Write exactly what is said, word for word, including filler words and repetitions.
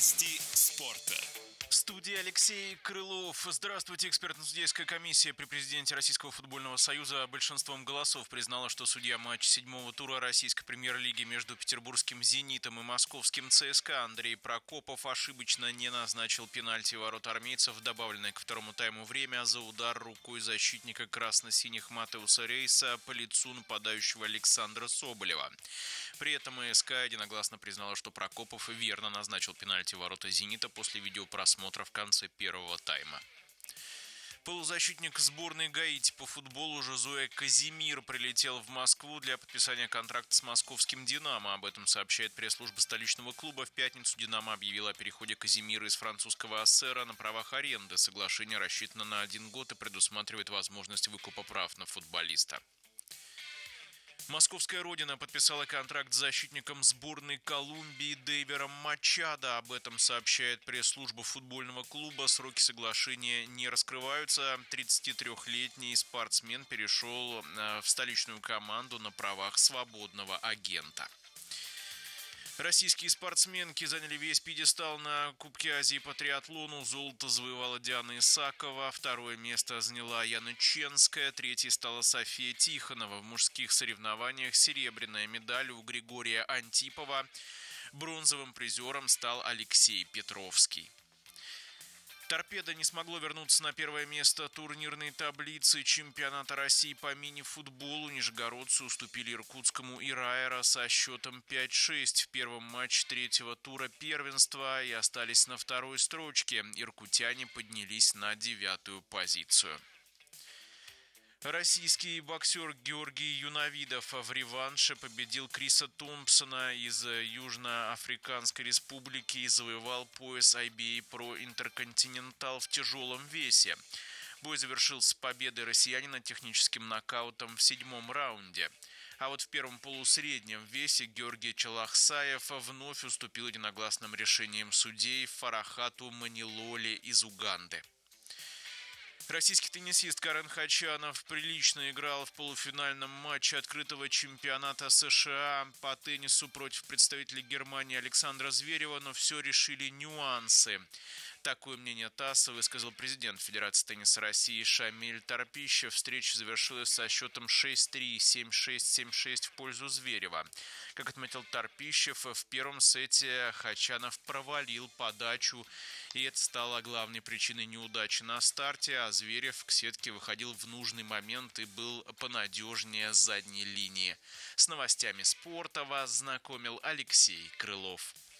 Новости спорта. В студии Алексей Крылов. Здравствуйте. Экспертно-судейская комиссия при президенте Российского футбольного союза большинством голосов признала, что судья матча седьмого тура российской премьер-лиги между петербургским «Зенитом» и московским ЦСКА Андрей Прокопов ошибочно не назначил пенальти ворот армейцев в добавленное ко второму тайму время за удар рукой защитника красно-синих Матеуса Рейса по лицу нападающего Александра Соболева. При этом СК единогласно признала, что Прокопов верно назначил пенальти ворота «Зенита» после видеопросмотра в конце первого тайма. Полузащитник сборной Гаити по футболу Жозуэ Казимир прилетел в Москву для подписания контракта с московским «Динамо». Об этом сообщает пресс-служба столичного клуба. В пятницу «Динамо» объявила о переходе Казимира из французского Ассера на правах аренды. Соглашение рассчитано на один год и предусматривает возможность выкупа прав на футболиста. Московская «Родина» подписала контракт с защитником сборной Колумбии Дейвером Мачадо. Об этом сообщает пресс-служба футбольного клуба. Сроки соглашения не раскрываются. тридцатитрёхлетний спортсмен перешел в столичную команду на правах свободного агента. Российские спортсменки заняли весь пьедестал на Кубке Азии по триатлону. Золото завоевала Диана Исакова, второе место заняла Яна Ченская, третьей стала София Тихонова. В мужских соревнованиях серебряная медаль у Григория Антипова. Бронзовым призером стал Алексей Петровский. «Торпедо» не смогло вернуться на первое место турнирной таблицы чемпионата России по мини-футболу. Нижегородцы уступили иркутскому «Ираэро» со счетом пять шесть в первом матче третьего тура первенства и остались на второй строчке. Иркутяне поднялись на девятую позицию. Российский боксер Георгий Юнавидов в реванше победил Криса Томпсона из Южноафриканской республики и завоевал пояс ай би эй Pro Intercontinental в тяжелом весе. Бой завершился победой россиянина техническим нокаутом в седьмом раунде. А вот в первом полусреднем весе Георгий Челахсаев вновь уступил единогласным решением судей Фарахату Манилоле из Уганды. Российский теннисист Карен Хачанов прилично играл в полуфинальном матче открытого чемпионата США по теннису против представителей Германии Александра Зверева, но все решили нюансы. Такое мнение ТАСС высказал президент Федерации тенниса России Шамиль Торпищев. Встреча завершилась со счетом шесть три, семь шесть, семь шесть в пользу Зверева. Как отметил Торпищев, в первом сете Хачанов провалил подачу, и это стало главной причиной неудачи на старте, а Зверев к сетке выходил в нужный момент и был понадежнее задней линии. С новостями спорта вас знакомил Алексей Крылов.